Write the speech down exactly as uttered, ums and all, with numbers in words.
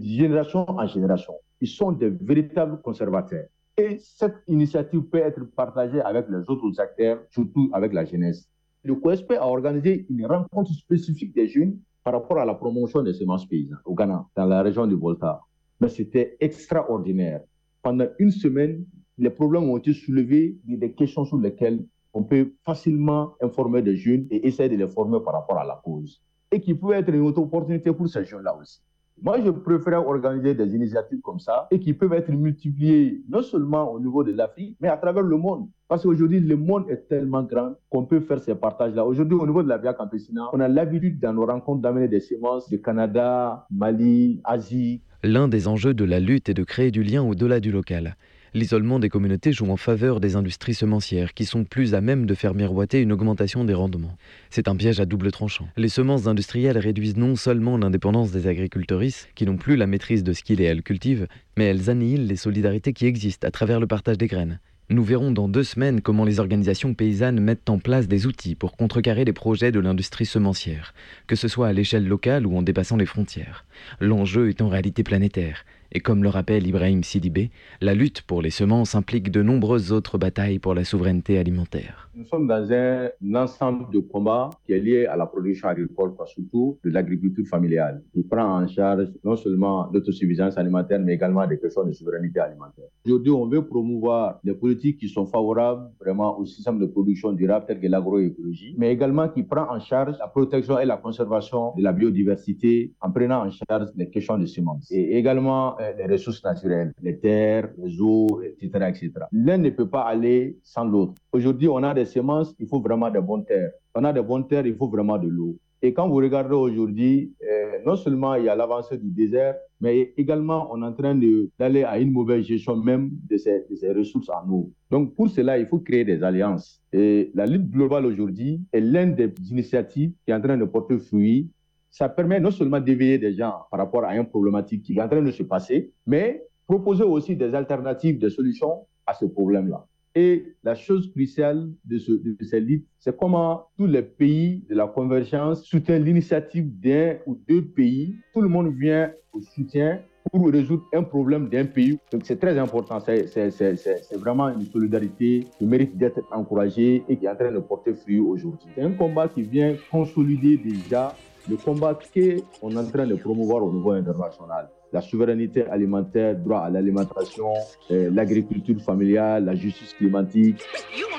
génération en génération. Ils sont des véritables conservateurs. Et cette initiative peut être partagée avec les autres acteurs, surtout avec la jeunesse. Le C O S P a organisé une rencontre spécifique des jeunes par rapport à la promotion des semences paysannes au Ghana, dans la région du Volta. Mais c'était extraordinaire. Pendant une semaine, les problèmes ont été soulevés, des questions sur lesquelles on peut facilement informer des jeunes et essayer de les former par rapport à la cause. Et qui peut être une autre opportunité pour ces jeunes-là aussi. Moi, je préfère organiser des initiatives comme ça et qui peuvent être multipliées non seulement au niveau de l'Afrique, mais à travers le monde. Parce qu'aujourd'hui, le monde est tellement grand qu'on peut faire ces partages-là. Aujourd'hui, au niveau de la Via Campesina, on a l'habitude dans nos rencontres d'amener des semences du Canada, Mali, Asie. L'un des enjeux de la lutte est de créer du lien au-delà du local. L'isolement des communautés joue en faveur des industries semencières qui sont plus à même de faire miroiter une augmentation des rendements. C'est un piège à double tranchant. Les semences industrielles réduisent non seulement l'indépendance des agricultrices, qui n'ont plus la maîtrise de ce qu'ils et elles cultivent, mais elles annihilent les solidarités qui existent à travers le partage des graines. Nous verrons dans deux semaines comment les organisations paysannes mettent en place des outils pour contrecarrer les projets de l'industrie semencière, que ce soit à l'échelle locale ou en dépassant les frontières. L'enjeu est en réalité planétaire. Et comme le rappelle Ibrahim Sidibé, la lutte pour les semences implique de nombreuses autres batailles pour la souveraineté alimentaire. Nous sommes dans un, un ensemble de combats qui est lié à la production agricole, surtout de l'agriculture familiale, qui prend en charge non seulement l'autosuffisance alimentaire, mais également des questions de souveraineté alimentaire. Aujourd'hui, on veut promouvoir des politiques qui sont favorables vraiment au système de production durable tel que l'agroécologie, mais également qui prend en charge la protection et la conservation de la biodiversité en prenant en charge les questions de semences. Et également les ressources naturelles, les terres, les eaux, et cetera, et cetera. L'un ne peut pas aller sans l'autre. Aujourd'hui, on a des semences, il faut vraiment de bonnes terres. On a de bonnes terres, il faut vraiment de l'eau. Et quand vous regardez aujourd'hui, euh, non seulement il y a l'avancée du désert, mais également on est en train de, d'aller à une mauvaise gestion même de ces, de ces ressources en eau. Donc pour cela, il faut créer des alliances. Et la lutte globale aujourd'hui est l'une des initiatives qui est en train de porter fruit. Ça permet non seulement d'éveiller des gens par rapport à une problématique qui est en train de se passer, mais proposer aussi des alternatives, des solutions à ce problème-là. Et la chose cruciale de, ce, de ces luttes, c'est comment tous les pays de la convergence soutiennent l'initiative d'un ou deux pays. Tout le monde vient au soutien pour résoudre un problème d'un pays. Donc c'est très important, c'est, c'est, c'est, c'est, c'est vraiment une solidarité qui mérite d'être encouragée et qui est en train de porter fruit aujourd'hui. C'est un combat qui vient consolider déjà le combat qu'on est en train de promouvoir au niveau international. La souveraineté alimentaire, droit à l'alimentation, euh, l'agriculture familiale, la justice climatique.